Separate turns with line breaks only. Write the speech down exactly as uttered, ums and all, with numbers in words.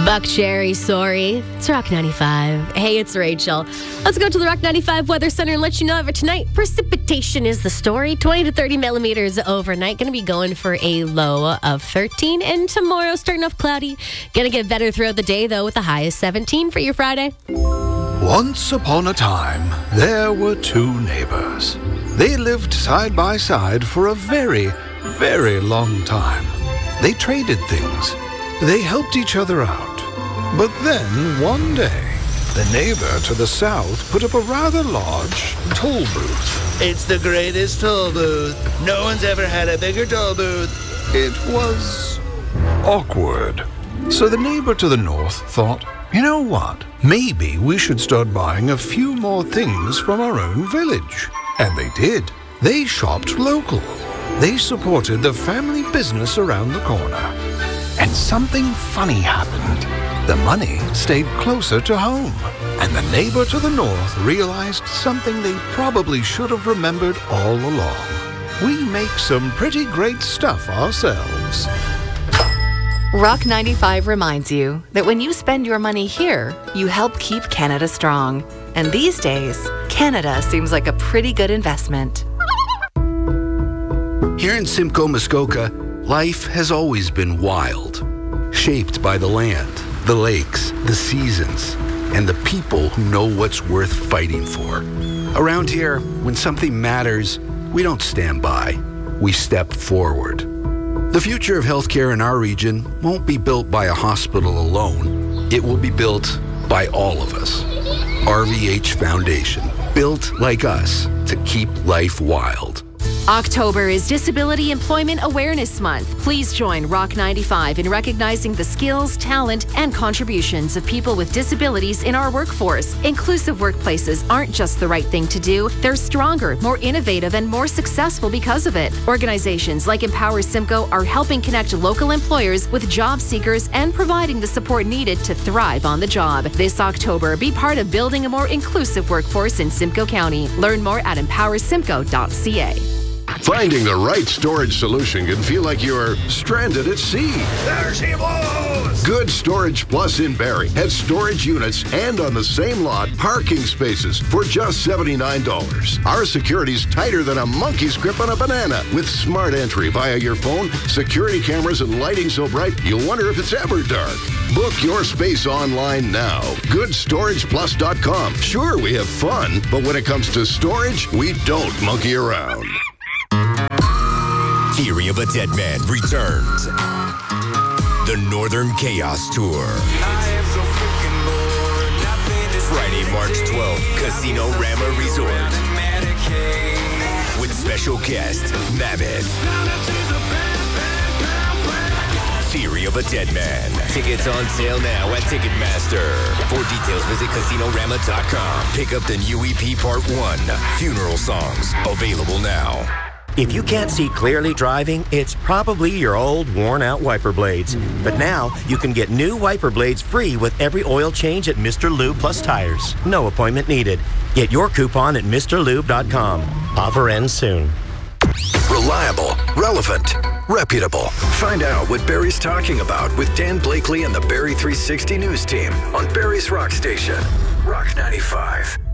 Buck Cherry, sorry. It's Rock ninety-five. Hey, it's Rachel. Let's go to the Rock ninety-five Weather Center and let you know that tonight, precipitation is the story. twenty to thirty millimeters overnight. Going to be going for a low of thirteen. And tomorrow, starting off cloudy. Going to get better throughout the day, though, with the high of seventeen for your Friday.
Once upon a time, there were two neighbors. They lived side by side for a very, very long time. They traded things. They helped each other out. But then, one day, the neighbor to the south put up a rather large toll booth.
It's the greatest toll booth. No one's ever had a bigger toll booth.
It was awkward. So the neighbor to the north thought, you know what? Maybe we should start buying a few more things from our own village. And they did. They shopped local. They supported the family business around the corner. And something funny happened. The money stayed closer to home. And the neighbor to the north realized something they probably should have remembered all along. We make some pretty great stuff ourselves.
Rock ninety-five reminds you that when you spend your money here, you help keep Canada strong. And these days, Canada seems like a pretty good investment.
Here in Simcoe, Muskoka, life has always been wild, shaped by the land, the lakes, the seasons, and the people who know what's worth fighting for. Around here, when something matters, we don't stand by, we step forward. The future of healthcare in our region won't be built by a hospital alone. It will be built by all of us. R V H Foundation, built like us to keep life wild.
October is Disability Employment Awareness Month. Please join Rock ninety-five in recognizing the skills, talent, and contributions of people with disabilities in our workforce. Inclusive workplaces aren't just the right thing to do. They're stronger, more innovative, and more successful because of it. Organizations like Empower Simcoe are helping connect local employers with job seekers and providing the support needed to thrive on the job. This October, be part of building a more inclusive workforce in Simcoe County. Learn more at empower simcoe dot c a.
Finding the right storage solution can feel like you're stranded at sea.
There she blows!
Good Storage Plus in Barrie has storage units and on the same lot, parking spaces for just seventy-nine dollars. Our security's tighter than a monkey's grip on a banana. With smart entry via your phone, security cameras, and lighting so bright, you'll wonder if it's ever dark. Book your space online now. good storage plus dot com. Sure, we have fun, but when it comes to storage, we don't monkey around.
Theory of a Dead Man returns. The Northern Chaos Tour. Friday, March twelfth, Casino Rama Resort. With special guest, Mammoth. Theory of a Dead Man. Tickets on sale now at Ticketmaster. For details, visit casino rama dot com. Pick up the new E P Part one, Funeral Songs. Available now.
If you can't see clearly driving, it's probably your old, worn-out wiper blades. But now, you can get new wiper blades free with every oil change at Mister Lube Plus Tires. No appointment needed. Get your coupon at mister lube dot com. Offer ends soon.
Reliable, relevant, reputable. Find out what Barrie's talking about with Dan Blakely and the Barrie three sixty News team on Barrie's Rock Station. Rock ninety-five.